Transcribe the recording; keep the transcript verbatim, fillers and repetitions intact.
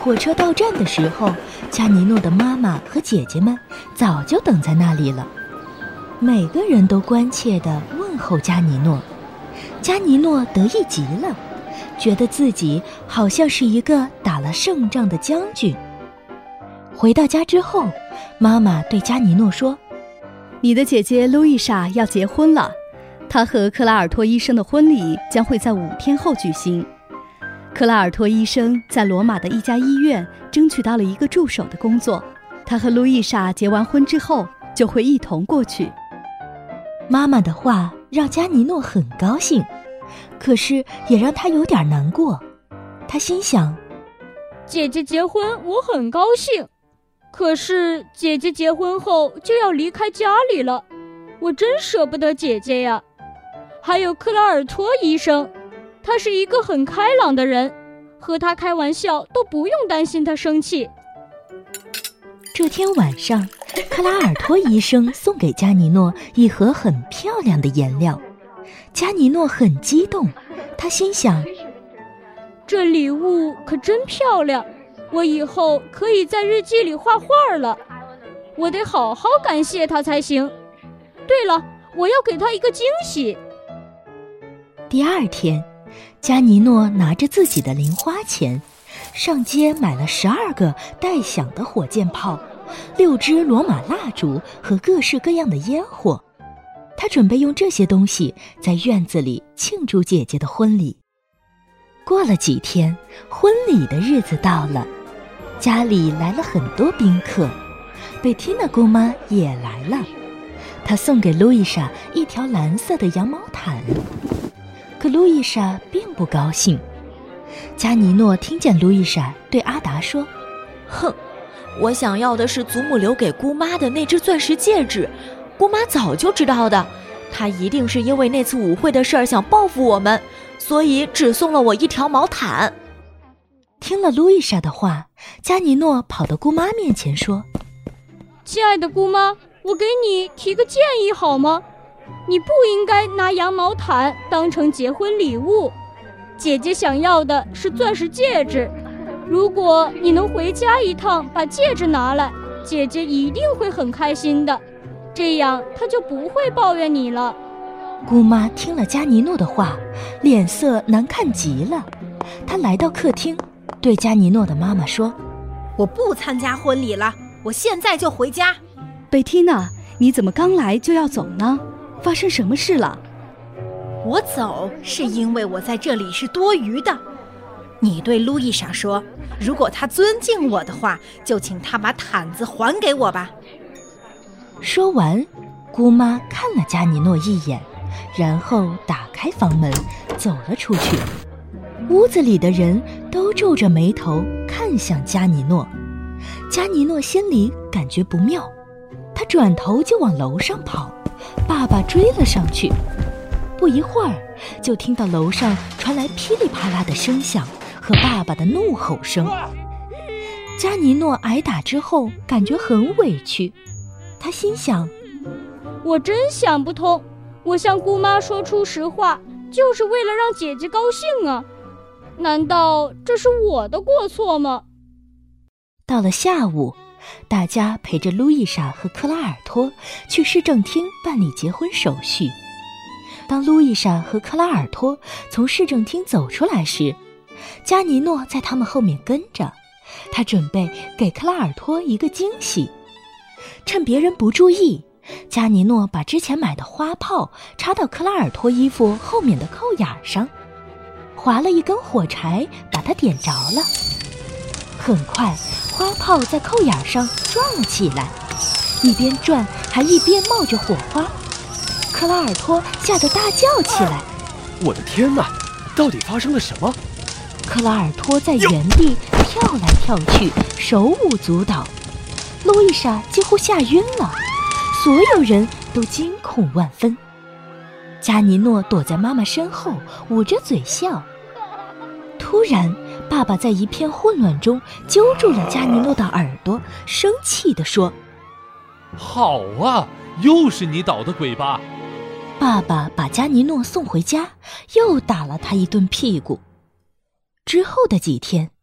火车到站的时候，加尼诺的妈妈和姐姐们早就等在那里了。每个人都关切地问候加尼诺。加尼诺得意极了，觉得自己好像是一个打了胜仗的将军。回到家之后，妈妈对加尼诺说： 你的姐姐路易莎要结婚了，她和克拉尔托医生的婚礼将会在五天后举行。克拉尔托医生在罗马的一家医院争取到了一个助手的工作，他和路易莎结完婚之后就会一同过去。 妈妈的话让加尼诺很高兴，可是也让他有点难过。他心想， 姐姐结婚我很高兴，可是姐姐结婚后就要离开家里了，我真舍不得姐姐呀。还有克拉尔托医生，他是一个很开朗的人，和他开玩笑都不用担心他生气。 这天晚上，克拉尔托医生送给加尼诺一盒很漂亮的颜料。加尼诺很激动，他心想， 这礼物可真漂亮，我以后可以在日记里画画了，我得好好感谢他才行。对了，我要给他一个惊喜。 第二天，加尼诺拿着自己的零花钱，上街买了十二个带响的火箭炮，六支罗马蜡烛和各式各样的烟火。他准备用这些东西在院子里庆祝姐姐的婚礼。过了几天，婚礼的日子到了，家里来了很多宾客，贝蒂娜姑妈也来了。她送给路易莎一条蓝色的羊毛毯，可路易莎并不高兴。加尼诺听见路易莎对阿达说： 哼，我想要的是祖母留给姑妈的那只钻石戒指，姑妈早就知道的，她一定是因为那次舞会的事儿想报复我们，所以只送了我一条毛毯。 听了路易莎的话，加尼诺跑到姑妈面前说： 亲爱的姑妈，我给你提个建议好吗？你不应该拿羊毛毯当成结婚礼物，姐姐想要的是钻石戒指，如果你能回家一趟把戒指拿来，姐姐一定会很开心的，这样她就不会抱怨你了。 姑妈听了加尼诺的话，脸色难看极了。她来到客厅，对加尼诺的妈妈说： 我不参加婚礼了，我现在就回家。 贝蒂娜，你怎么刚来就要走呢？发生什么事了？ 我走是因为我在这里是多余的。你对路易莎说，如果她尊敬我的话，就请她把毯子还给我吧。 说完，姑妈看了加尼诺一眼，然后打开房门走了出去。屋子里的人都皱着眉头看向加尼诺。加尼诺心里感觉不妙，他转头就往楼上跑，爸爸追了上去。不一会儿，就听到楼上传来噼里啪啦的声响和爸爸的怒吼声。加尼诺挨打之后感觉很委屈，他心想， 我真想不通，我向姑妈说出实话就是为了让姐姐高兴啊，难道这是我的过错吗？ 到了下午，大家陪着路易莎和克拉尔托去市政厅办理结婚手续。当路易莎和克拉尔托从市政厅走出来时，加尼诺在他们后面跟着，他准备给克拉尔托一个惊喜。趁别人不注意，加尼诺把之前买的花炮插到克拉尔托衣服后面的扣眼上，划了一根火柴把它点着了。很快，花炮在扣眼上转了起来，一边转还一边冒着火花。克拉尔托吓得大叫起来： 我的天哪，到底发生了什么？ 克拉尔托在原地跳来跳去，手舞足蹈。路易莎几乎吓晕了，所有人都惊恐万分。加尼诺躲在妈妈身后，捂着嘴笑。突然，爸爸在一片混乱中揪住了加尼诺的耳朵，生气地说： 好啊，又是你捣的鬼吧！ 爸爸把加尼诺送回家，又打了他一顿屁股。之后的几天，